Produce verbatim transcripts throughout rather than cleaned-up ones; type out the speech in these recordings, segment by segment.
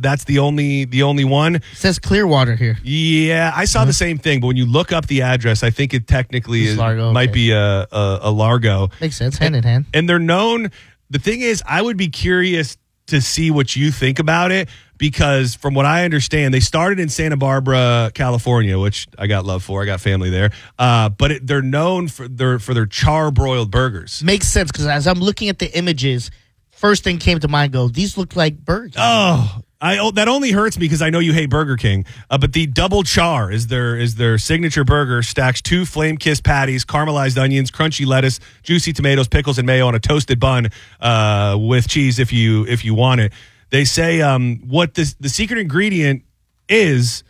That's the only the only one. It says Clearwater here. Yeah, I saw mm-hmm. the same thing, but when you look up the address, I think it technically is, Largo, might okay. be a, a, a Largo. Makes sense, hand in hand. And they're known. The thing is, I would be curious to see what you think about it, because from what I understand, they started in Santa Barbara, California, which I got love for. I got family there. Uh, but it, they're known for their for their char-broiled burgers. Makes sense, because as I'm looking at the images, first thing came to mind, go, these look like burgers. Oh, I oh, that only hurts me because I know you hate Burger King. Uh, but the double char is their is their signature burger. Stacks two flame-kissed patties, caramelized onions, crunchy lettuce, juicy tomatoes, pickles, and mayo on a toasted bun uh, with cheese if you if you want it. They say um, what this, the secret ingredient is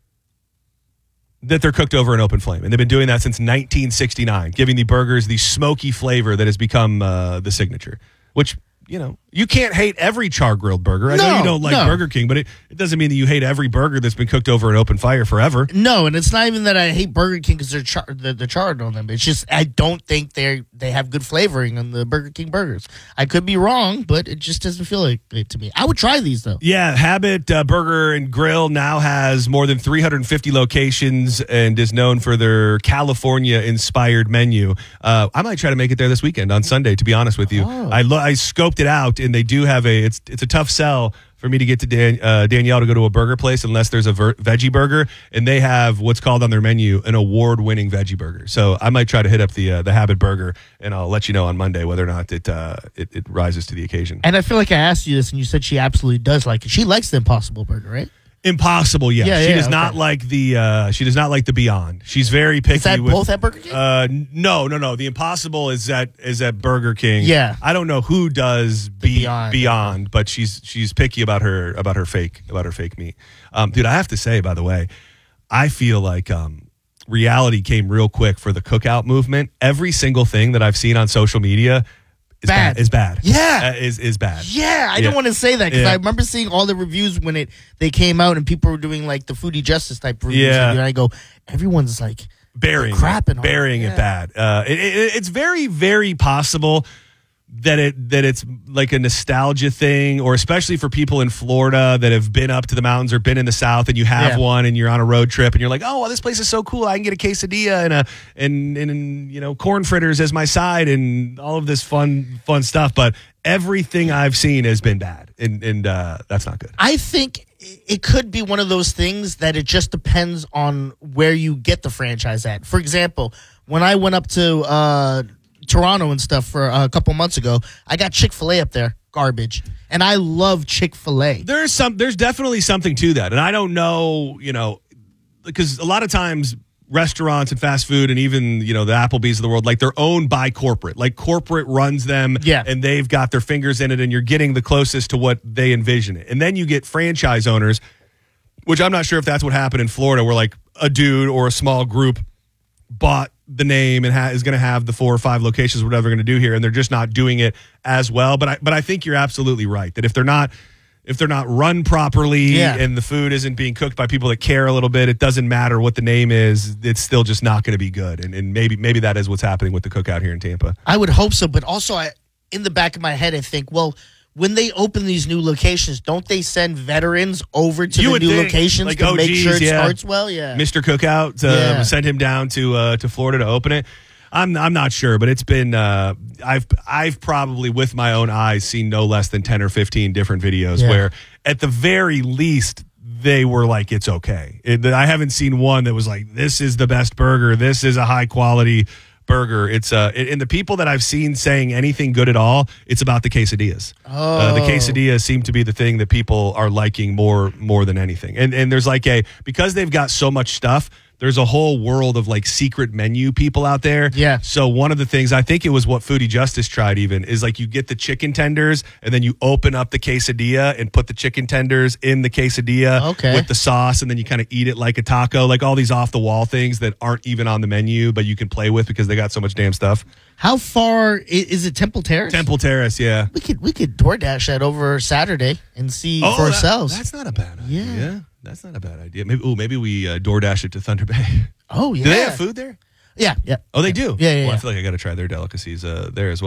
that they're cooked over an open flame. And they've been doing that since nineteen sixty-nine, giving the burgers the smoky flavor that has become uh, the signature, which, you know, you can't hate every char-grilled burger. I no, know you don't like no. Burger King, but it, it doesn't mean that you hate every burger that's been cooked over an open fire forever. No, and it's not even that I hate Burger King because they're char- the, the charred on them. It's just I don't think they they have good flavoring on the Burger King burgers. I could be wrong, but it just doesn't feel like it to me. I would try these, though. Yeah, Habit uh, Burger and Grill now has more than three hundred fifty locations and is known for their California-inspired menu. Uh, I might try to make it there this weekend on Sunday, to be honest with you. Oh. I, lo- I scoped it out, and they do have a, it's it's a tough sell for me to get to Dan, uh, Danielle to go to a burger place unless there's a ver- veggie burger, and they have what's called on their menu an award-winning veggie burger. So I might try to hit up the uh, the Habit Burger, and I'll let you know on Monday whether or not it, uh, it it rises to the occasion. And I feel like I asked you this, and you said she absolutely does like it. She likes the Impossible Burger, right? Impossible, yes. Yeah, she yeah, does okay. not like the. Uh, she does not like the Beyond. She's very picky. Is that with, both at Burger King? Uh, no, no, no. The Impossible is at is at Burger King. Yeah. I don't know who does be, Beyond. Beyond, but she's she's picky about her about her fake about her fake meat. Um, dude, I have to say, by the way, I feel like um, reality came real quick for the cookout movement. Every single thing that I've seen on social media. Is bad. bad. Is bad. Yeah. Uh, is is bad. Yeah. I yeah. didn't want to say that because yeah. I remember seeing all the reviews when it they came out and people were doing like the Foodie Justice type reviews. Yeah. And I go, everyone's like burying crapping it, burying it, it bad. Uh, it, it, it's very, very possible that it that it's like a nostalgia thing, or especially for people in Florida that have been up to the mountains or been in the South, and you have yeah. one, and you're on a road trip, and you're like, oh, well, this place is so cool. I can get a quesadilla and a and and you know corn fritters as my side, and all of this fun fun stuff. But everything I've seen has been bad, and and uh, that's not good. I think it could be one of those things that it just depends on where you get the franchise at. For example, when I went up to uh, Toronto and stuff for uh, a couple months ago, I got Chick-fil-A up there, garbage, and I love Chick-fil-A. There's some, there's definitely something to that, and I don't know, you know, because a lot of times restaurants and fast food and even, you know, the Applebee's of the world, like they're owned by corporate. Like corporate runs them, yeah. and they've got their fingers in it, and you're getting the closest to what they envision it. And then you get franchise owners, which I'm not sure if that's what happened in Florida, where like a dude or a small group bought the name and ha- is going to have the four or five locations, whatever they're going to do here, and they're just not doing it as well. But I, but I think you're absolutely right that if they're not, if they're not run properly yeah. and the food isn't being cooked by people that care a little bit, it doesn't matter what the name is. It's still just not going to be good. And, and maybe maybe that is what's happening with the cookout here in Tampa. I would hope so, but also I, in the back of my head, I think, well, when they open these new locations, don't they send veterans over to You the would new think, locations like to O Gs, make sure it yeah. starts well? Yeah, Mister Cookout, uh, Yeah. send him down to uh, to Florida to open it. I'm I'm not sure, but it's been uh, I've I've probably with my own eyes seen no less than ten or fifteen different videos Yeah. where at the very least they were like, it's okay. It, I haven't seen one that was like, this is the best burger, this is a high quality burger. It's uh and the people that I've seen saying anything good at all, it's about the quesadillas. Oh. Uh, the quesadillas seem to be the thing that people are liking more more than anything. And and there's like a because they've got so much stuff, there's a whole world of like secret menu people out there. Yeah. So one of the things, I think it was what Foodie Justice tried even, is like you get the chicken tenders and then you open up the quesadilla and put the chicken tenders in the quesadilla Okay. with the sauce, and then you kind of eat it like a taco, like all these off the wall things that aren't even on the menu, but you can play with because they got so much damn stuff. How far is, is it? Temple Terrace. Temple Terrace, yeah. We could we could DoorDash that over Saturday and see Oh, for that- ourselves. That's not a bad idea. Yeah. That's not a bad idea. Maybe oh, maybe we uh, DoorDash it to Thunder Bay. Oh yeah. Do they have food there? Yeah, yeah. Oh, they do? Yeah, yeah, Well, I yeah. feel like I got to try their delicacies uh, there as well.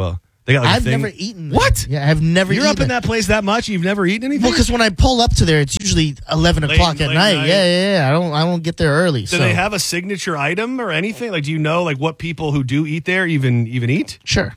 They got like a I've thing. never eaten. What? Yeah, I've never. You're eaten up in it. that place that much? You've never eaten anything? Well, because when I pull up to there, it's usually eleven Late- o'clock at late night. night. Yeah, yeah, yeah. I don't. I don't get there early. Do so. they have a signature item or anything? Like, do you know like what people who do eat there even even eat? Sure.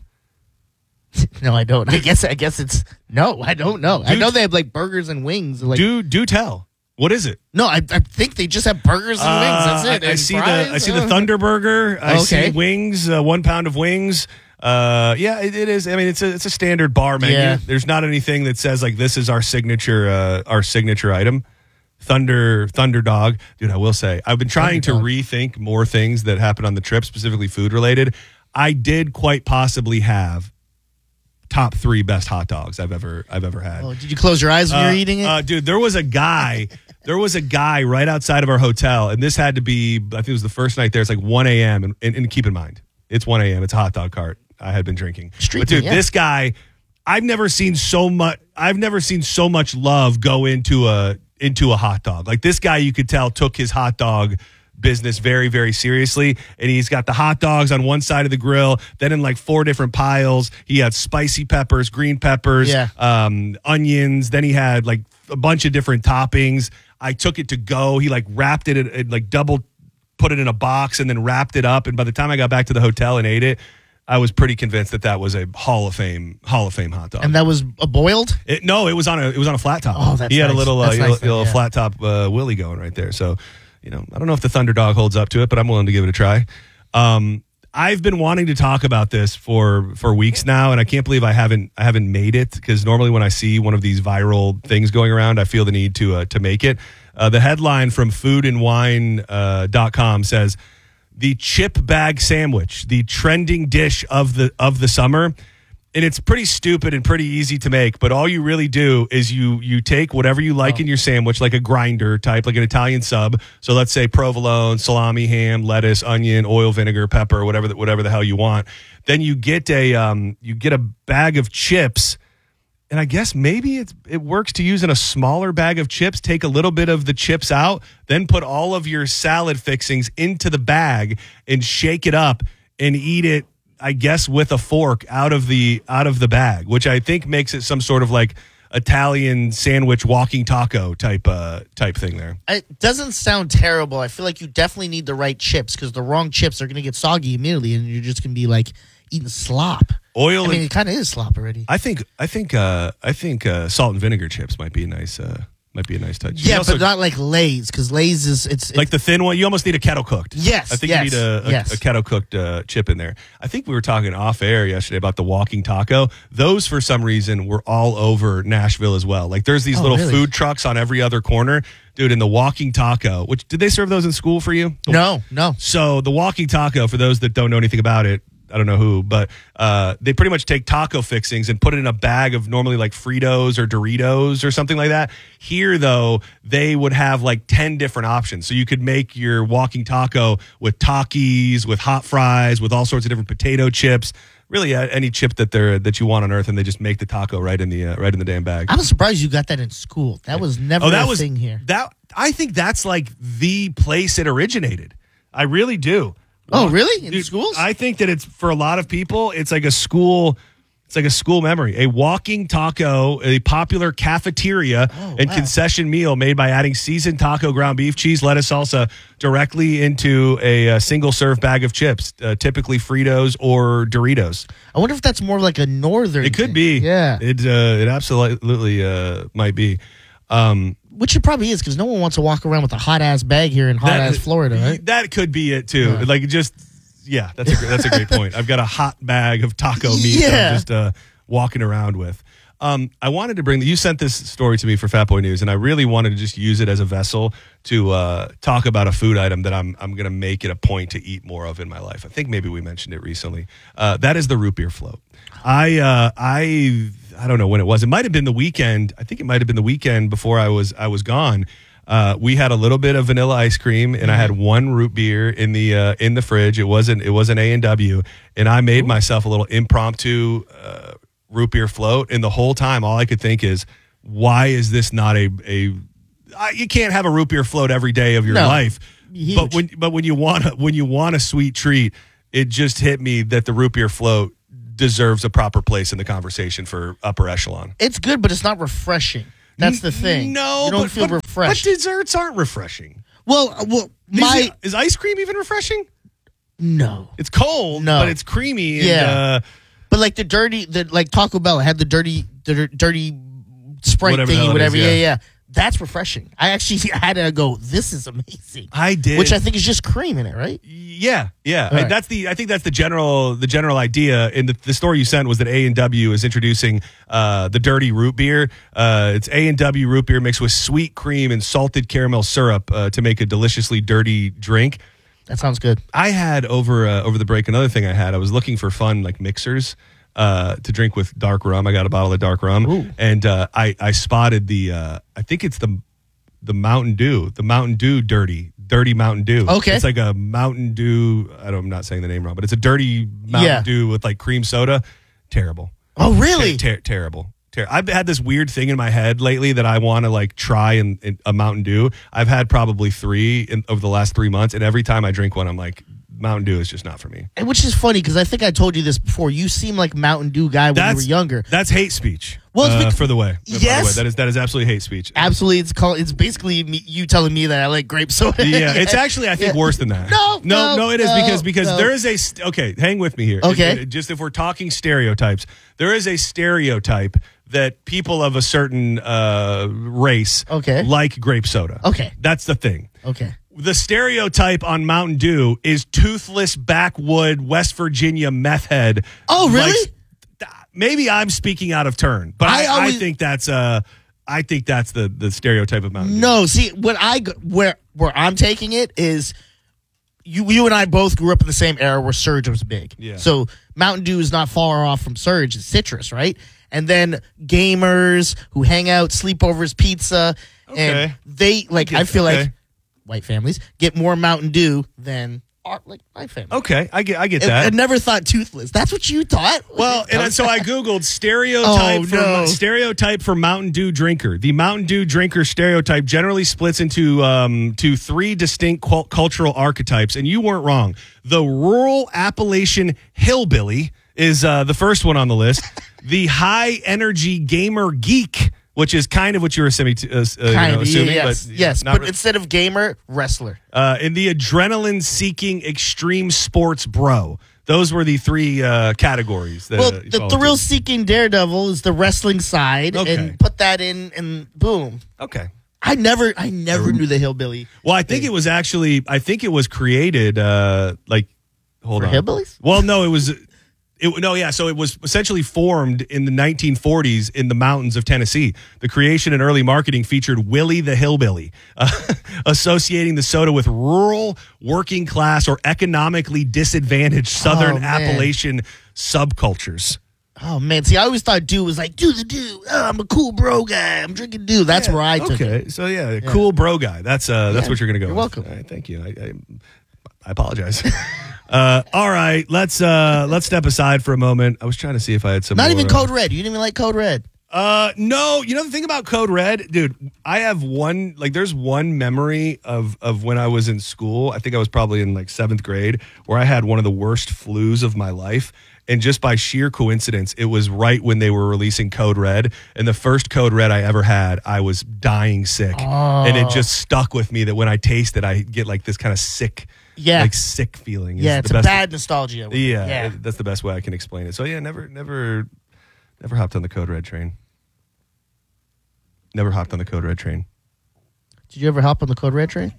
No, I don't. I guess. I guess it's no. I don't know. I Dude. know they have like burgers and wings. Like Do do tell. What is it? no, I, I think they just have burgers and wings. That's Uh, it. I, I And see fries? the I see the Uh. Thunder Burger. I Okay. see wings, uh, one pound of wings. Uh, yeah, it, it is. I mean, it's a it's a standard bar menu. Yeah. There's not anything that says like this is our signature uh, our signature item. Thunder Thunder Dog, dude. I will say I've been trying to Thunder rethink more things that happen on the trip, specifically food related. I did quite possibly have top three best hot dogs I've ever I've ever had. Oh, did you close your eyes when you were eating it? Uh, dude, there was a guy. There was a guy right outside of our hotel, and this had to be. I think it was the first night there. It's like one a.m. And, and, and keep in mind, it's one a.m. It's a hot dog cart. I had been drinking. Street but dude, food, yeah. this guy, I've never seen so much. I've never seen so much love go into a into a hot dog. Like this guy, you could tell took his hot dog business very, very seriously. And he's got the hot dogs on one side of the grill, then in like four different piles. He had spicy peppers, green peppers, Yeah. um, onions. Then he had like a bunch of different toppings. I took it to go. He like wrapped it, in, it like double put it in a box and then wrapped it up. And by the time I got back to the hotel and ate it, I was pretty convinced that that was a Hall of Fame Hall of Fame hot dog. And that was a boiled? It, no, it was on a it was on a flat top. Oh, that's he had nice. a little uh, That's little, nice then, little yeah. flat top uh, Willie going right there. So, you know, I don't know if the Thunder Dog holds up to it, but I'm willing to give it a try. Um, I've been wanting to talk about this for for weeks now, and I can't believe I haven't I haven't made it because normally when I see one of these viral things going around, I feel the need to uh, to make it. Uh, the headline from food and wine dot com says the chip bag sandwich, the trending dish of the of the summer. And it's pretty stupid and pretty easy to make, but all you really do is you you take whatever you like Oh. in your sandwich, like a grinder type, like an Italian sub. So let's say provolone, salami, ham, lettuce, onion, oil, vinegar, pepper, whatever the, whatever the hell you want. Then you get a um, you get a bag of chips. And I guess maybe it's, it works to use in a smaller bag of chips. Take a little bit of the chips out, then put all of your salad fixings into the bag and shake it up and eat it, I guess, with a fork out of the out of the bag, which I think makes it some sort of like Italian sandwich walking taco type uh, type thing there. It doesn't sound terrible. I feel like you definitely need the right chips because the wrong chips are going to get soggy immediately and you're just going to be like eating slop. Oil I mean, and it kind of is slop already. I think I think uh, I think uh, salt and vinegar chips might be a nice uh, might be a nice touch. You Yeah, also- but not like Lay's because Lay's is it's, it's like the thin one. You almost need a kettle cooked. Yes, I think yes, you need a, a, yes. a kettle cooked uh, chip in there. I think we were talking off air yesterday about the walking taco. Those, for some reason, were all over Nashville as well. Like there's these Oh, little really? food trucks on every other corner, dude. In the walking taco, which did they serve those in school for you? no, no. So the walking taco, for those that don't know anything about it, I don't know who, but uh, they pretty much take taco fixings and put it in a bag of normally like Fritos or Doritos or something like that. Here, though, they would have like ten different options. So you could make your walking taco with Takis, with hot fries, with all sorts of different potato chips. Really, uh, any chip that they're that you want on earth, and they just make the taco right in the uh, right in the damn bag. I'm surprised you got that in school. That was never Oh, that a was thing here. That I think that's like the place it originated. I really do. Oh, really? In Dude, schools? I think that it's for a lot of people. It's like a school. It's like a school memory. A walking taco, a popular cafeteria Oh, and wow. concession meal made by adding seasoned taco, ground beef, cheese, lettuce, salsa directly into a, uh single serve bag of chips, uh, typically Fritos or Doritos. I wonder if that's more like a northern. It could thing. be. Yeah. It uh, it absolutely uh, might be. Um, Which it probably is because no one wants to walk around with a hot ass bag here in hot ass Florida, right? That could be it too. Yeah. Like just yeah, that's a gr- that's a great point. I've got a hot bag of taco meat that Yeah. I'm just uh, walking around with. Um, I wanted to bring you sent this story to me for Fat Boy News, and I really wanted to just use it as a vessel to uh, talk about a food item that I'm I'm going to make it a point to eat more of in my life. I think maybe we mentioned it recently. Uh, that is the root beer float. I uh, I I don't know when it was. It might have been the weekend. I think it might have been the weekend before I was I was gone. Uh, we had a little bit of vanilla ice cream, and I had one root beer in the uh, in the fridge. It wasn't it wasn't A and W, and I made myself a little impromptu uh, root beer float. And the whole time, all I could think is, why is this not a a? I, you can't have a root beer float every day of your No. life, Huge. but when but when you want a, when you want a sweet treat, it just hit me that the root beer float deserves a proper place in the conversation for upper echelon. It's good, but it's not refreshing. That's the thing. No, you don't but, feel but, refreshed. But desserts aren't refreshing. Well, well, my is, it, is ice cream even refreshing? No, it's cold, no. but it's creamy. And, yeah, uh, but like the dirty, the like Taco Bell had the dirty, the dirty Sprite whatever thingy, whatever. Is, yeah. yeah, yeah, that's refreshing. I actually had to go. This is amazing. I did, which I think is just cream in it, right? Yeah, yeah. Right. I, that's the. I think that's the general. The general idea. And the, the story you sent was that A and W is introducing uh, the dirty root beer. Uh, it's A and W root beer mixed with sweet cream and salted caramel syrup uh, to make a deliciously dirty drink. That sounds good. I had over uh, over the break another thing I had. I was looking for fun like mixers uh, to drink with dark rum. I got a bottle of dark rum, Ooh. and uh, I I spotted the. Uh, I think it's the the Mountain Dew, the Mountain Dew dirty. Dirty Mountain Dew. Okay. It's like a Mountain Dew. I don't, I'm not saying the name wrong, but it's a dirty Mountain Yeah. Dew with like cream soda. Terrible. Oh, really? Ter- ter- terrible. Ter- I've had this weird thing in my head lately that I want to like try in, in a Mountain Dew. I've had probably three in, over the last three months, and every time I drink one, I'm like, Mountain Dew is just not for me. And which is funny because I think I told you this before. You seem like Mountain Dew guy when That's you were younger. That's hate speech. Well, it's uh, bec- for the way. By the Yes. way, that is that is absolutely hate speech. Absolutely, it's called. It's basically me, you telling me that I like grape soda. Yeah, it's actually I think Yeah. worse than that. No, no, no, no, it is no, because because no. there is a st- okay. Hang with me here. Okay. It- it- just if we're talking stereotypes, there is a stereotype that people of a certain uh, race Okay. like grape soda. Okay. That's the thing. Okay. The stereotype on Mountain Dew is toothless backwood West Virginia meth head. Oh, really? Likes- maybe I'm speaking out of turn, but I, I I, always- think that's uh, I think that's the the stereotype of Mountain Dew. No, see what I g- where where I'm taking it is you you and I both grew up in the same era where Surge was big. Yeah. So Mountain Dew is not far off from Surge. It's citrus, right? And then gamers who hang out, sleepovers, pizza, Okay. and they like. I feel okay. like white families get more Mountain Dew than our, like my family. Okay, I get I get I, that. I never thought toothless. That's what you thought. Well, and so I googled stereotype Oh, for no. stereotype for Mountain Dew drinker. The Mountain Dew drinker stereotype generally splits into um, to three distinct cul- cultural archetypes, and you weren't wrong. The rural Appalachian hillbilly is uh, the first one on the list. The high energy gamer geek, which is kind of what you were assuming, to, uh, uh, you Kind know, of, assuming yes, but yes. not But re- instead of gamer, wrestler. uh, in the adrenaline seeking extreme sports bro. Those were the three uh, categories. That, Well, uh, you the fall thrill into. seeking daredevil is the wrestling side, Okay. and put that in, and boom. Okay. I never, I never knew the hillbilly Well, I think it was actually. I think it was created. Uh, like, hold for on. hillbillies. Well, no, it was. It, no, yeah. So it was essentially formed in the nineteen forties in the mountains of Tennessee. The creation and early marketing featured Willie the Hillbilly, uh, associating the soda with rural, working class, or economically disadvantaged Southern Oh, man. Appalachian subcultures. Oh man, see, I always thought Dew was like do the Dew. Oh, I'm a cool bro guy. I'm drinking Dew. That's where I took okay. it. So yeah, cool bro guy. That's uh, that's Yeah. what you're gonna go. You're with. welcome. All right, thank you. I, I, I apologize. uh, all right, let's uh, let's step aside for a moment. I was trying to see if I had some. Not more, even uh, Code Red. You didn't even like Code Red. Uh, no, you know the thing about Code Red, dude. I have one like. There's one memory of of when I was in school. I think I was probably in like seventh grade, where I had one of the worst flus of my life. And just by sheer coincidence, it was right when they were releasing Code Red. And the first Code Red I ever had, I was dying sick, Oh. and it just stuck with me that when I taste it, I get like this kind of sick, Yeah. like sick feeling. Yeah, the it's a best- bad nostalgia. Yeah, yeah. it- that's the best way I can explain it. So yeah, never, never, never hopped on the Code Red train. Never hopped on the Code Red train. Did you ever hop on the Code Red train?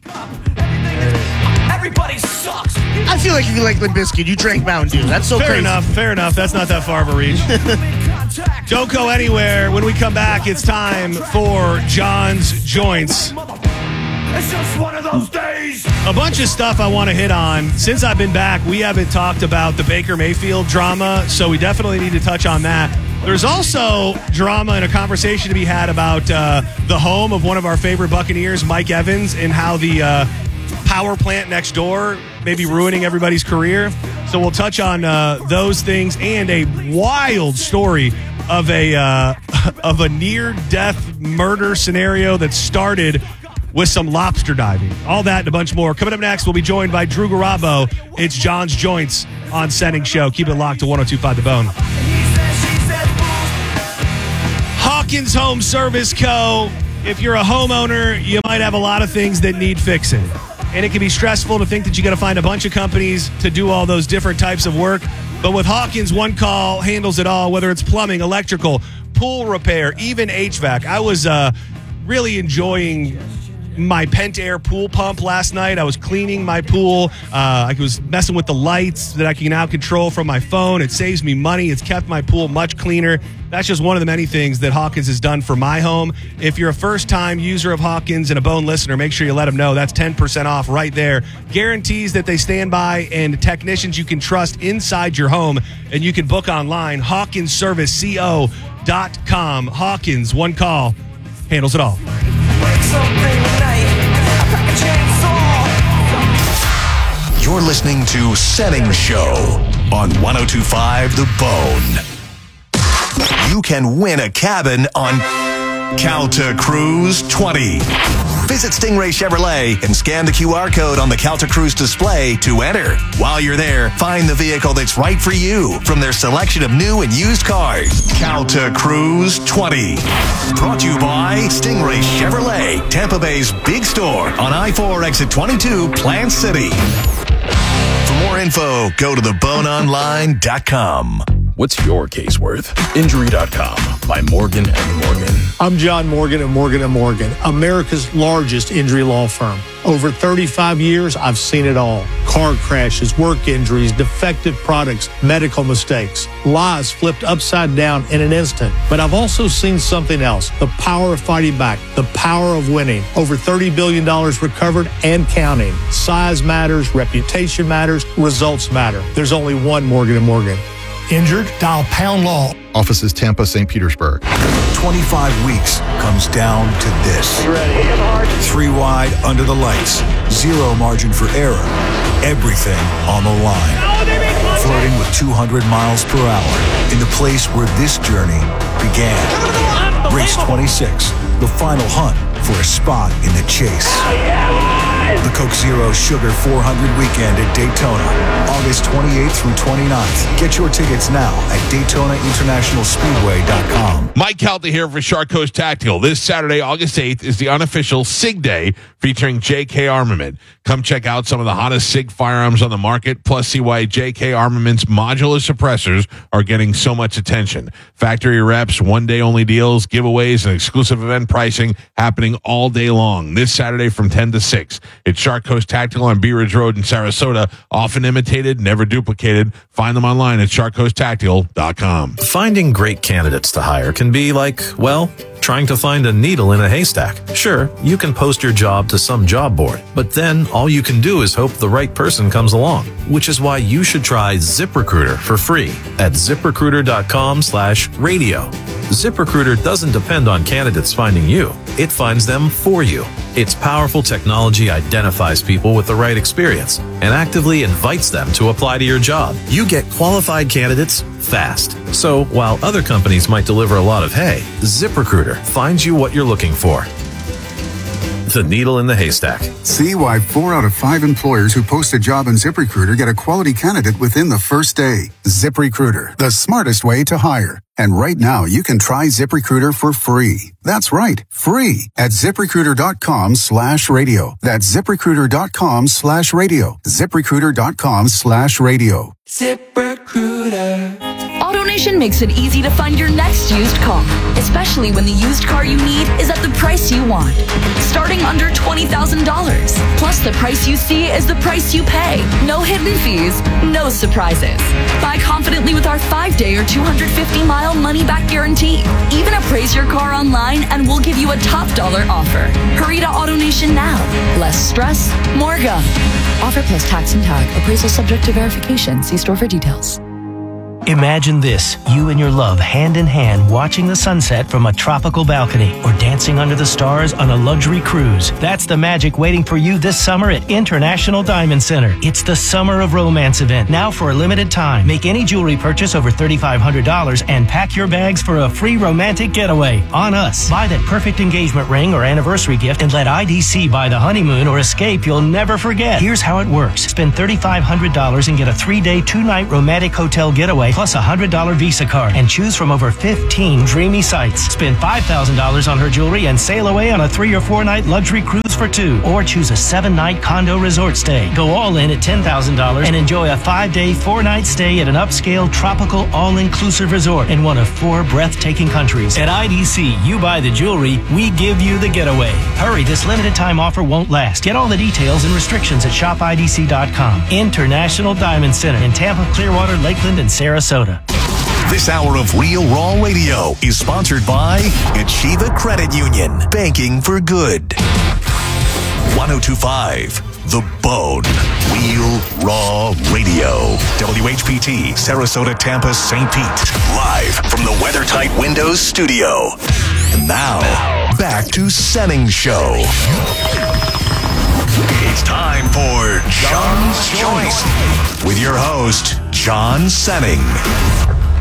Everybody sucks. I feel like if you like Limp Bizkit, you drank Mountain Dew. That's so Fair crazy. enough. Fair enough. That's not that far of a reach. Don't go anywhere. When we come back, it's time for John's Joints. It's just one of those days. A bunch of stuff I want to hit on. Since I've been back, we haven't talked about the Baker Mayfield drama, so we definitely need to touch on that. There's also drama and a conversation to be had about uh, the home of one of our favorite Buccaneers, Mike Evans, and how the uh, power plant next door may be ruining everybody's career. So we'll touch on uh, those things and a wild story of a uh, of a near-death murder scenario that started with some lobster diving. All that and a bunch more. Coming up next, we'll be joined by Drew Garabo. It's John's Joints on Setting Show. Keep it locked to one oh two point five The Bone. Hawkins Home Service Co. If you're a homeowner, you might have a lot of things that need fixing. And it can be stressful to think that you got to find a bunch of companies to do all those different types of work. But with Hawkins, one call handles it all, whether it's plumbing, electrical, pool repair, even H V A C. I was uh, really enjoying my Pentair pool pump last night. I was cleaning my pool. Uh, I was messing with the lights that I can now control from my phone. It saves me money. It's kept my pool much cleaner. That's just one of the many things that Hawkins has done for my home. If you're a first-time user of Hawkins and a Bone listener, make sure you let them know. That's ten percent off right there. Guarantees that they stand by and technicians you can trust inside your home. And you can book online, hawkins service co dot com. Hawkins, one call, handles it all. You're listening to Setting Show on one oh two point five The Bone. You can win a cabin on Calta Cruise twenty. Visit Stingray Chevrolet and scan the Q R code on the Calta Cruise display to enter. While you're there, find the vehicle that's right for you from their selection of new and used cars. Calta Cruise twenty. Brought to you by Stingray Chevrolet, Tampa Bay's big store on I four exit twenty-two, Plant City. For more info, go to the bone online dot com. What's your case worth? Injury dot com by Morgan and Morgan. I'm John Morgan of Morgan and Morgan, America's largest injury law firm. Over thirty-five years, I've seen it all. Car crashes, work injuries, defective products, medical mistakes, lives flipped upside down in an instant. But I've also seen something else, the power of fighting back, the power of winning. Over thirty billion dollars recovered and counting. Size matters, reputation matters, results matter. There's only one Morgan and Morgan. Injured? Dial Pound Law. Offices Tampa, Saint Petersburg. twenty-five weeks comes down to this. Three wide under the lights. Zero margin for error. Everything on the line. Flirting with two hundred miles per hour in the place where this journey began. Race twenty-six, the final hunt for a spot in the chase. The Coke Zero Sugar four hundred weekend at Daytona, August twenty-eighth through twenty-ninth. Get your tickets now at Daytona International Speedway dot com. Mike Calta here for Shark Coast Tactical. This Saturday, August eighth, is the unofficial SIG Day featuring J K Armament. Come check out some of the hottest SIG firearms on the market, plus see why J K Armament's modular suppressors are getting so much attention. Factory reps, one-day-only deals, giveaways, and exclusive event pricing happening all day long. This Saturday from ten to six. It's Shark Coast Tactical on Bee Ridge Road in Sarasota. Often imitated, never duplicated. Find them online at shark coast tactical dot com. Finding great candidates to hire can be like, well, trying to find a needle in a haystack. Sure, you can post your job to some job board, but then all you can do is hope the right person comes along, which is why you should try ZipRecruiter for free at ziprecruiter dot com slash radio. ZipRecruiter doesn't depend on candidates finding you. It finds them for you. Its powerful technology identifies people with the right experience and actively invites them to apply to your job. You get qualified candidates fast. So while other companies might deliver a lot of hay, ZipRecruiter finds you what you're looking for. The needle in the haystack. See why four out of five employers who post a job in ZipRecruiter get a quality candidate within the first day. ZipRecruiter, the smartest way to hire. And right now, you can try ZipRecruiter for free. That's right, free at ziprecruiter dot com slash radio. That's ziprecruiter dot com slash radio. ziprecruiter dot com slash radio. ZipRecruiter. AutoNation makes it easy to find your next used car, especially when the used car you need is at the price you want. Starting under twenty thousand dollars. Plus, the price you see is the price you pay. No hidden fees, no surprises. Buy confidently with our five-day or two hundred fifty mile money-back guarantee. Even appraise your car online and we'll give you a top dollar offer. Hurry to AutoNation now. Less stress, more go. Offer plus tax and tag. Appraisal subject to verification. See store for details. Imagine this, you and your love hand in hand watching the sunset from a tropical balcony or dancing under the stars on a luxury cruise. That's the magic waiting for you this summer at International Diamond Center. It's the Summer of Romance event, now for a limited time. Make any jewelry purchase over three thousand five hundred dollars and pack your bags for a free romantic getaway on us. Buy that perfect engagement ring or anniversary gift and let I D C buy the honeymoon or escape you'll never forget. Here's how it works. Spend three thousand five hundred dollars and get a three-day, two-night romantic hotel getaway plus a one hundred dollars Visa card and choose from over fifteen dreamy sites. Spend five thousand dollars on her jewelry and sail away on a three or four night luxury cruise for two. Or choose a seven night condo resort stay. Go all in at ten thousand dollars and enjoy a five day, four night stay at an upscale, tropical, all-inclusive resort in one of four breathtaking countries. At I D C, you buy the jewelry, we give you the getaway. Hurry, this limited time offer won't last. Get all the details and restrictions at shop I D C dot com. International Diamond Center in Tampa, Clearwater, Lakeland, and Sarasota. This hour of Real Raw Radio is sponsored by Achieva Credit Union. Banking for good. one oh two point five The Bone. Real Raw Radio. W H P T, Sarasota, Tampa, Saint Pete. Live from the WeatherTight Windows studio. And now, back to Senning Show. It's time for John's Choice with your host, John Senning.